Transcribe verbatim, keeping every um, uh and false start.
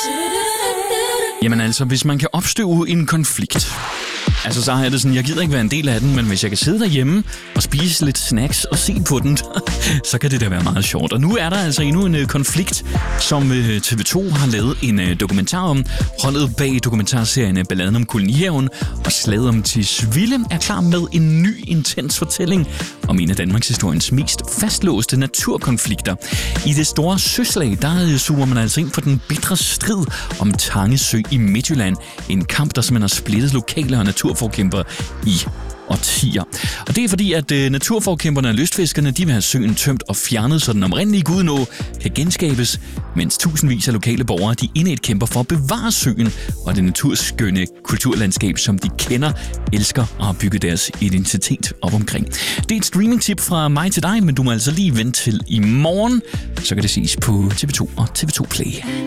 Jamen altså, hvis man kan opstøve en konflikt, altså så har jeg det sådan, jeg gider ikke være en del af den, men hvis jeg kan sidde derhjemme og spise lidt snacks og se på den, så kan det da være meget sjovt. Og nu er der altså endnu en uh, konflikt, som uh, T V to har lavet en uh, dokumentar om. Holdet bag dokumentarserien Balladen om Kolonihaven og Slaget om Tisvilde er klar med en ny intens fortælling om en af Danmarks historiens mest fastlåste naturkonflikter. I det store søslag, der zoomer man altså ind på den bitre strid om Tange Sø i Midtjylland. En kamp, der simpelthen har splittet lokale og naturforkæmpere i årtier. Og det er fordi, at øh, naturforkæmperne og lystfiskerne, de vil have søen tømt og fjernet, så den oprindelige Gudenå kan genskabes, mens tusindvis af lokale borgere, de indædt kæmper for at bevare søen og det naturskønne kulturlandskab, som de kender, elsker og har bygget deres identitet op omkring. Det er et streamingtip fra mig til dig, men du må altså lige vente til i morgen, så kan det ses på T V to og T V to Play.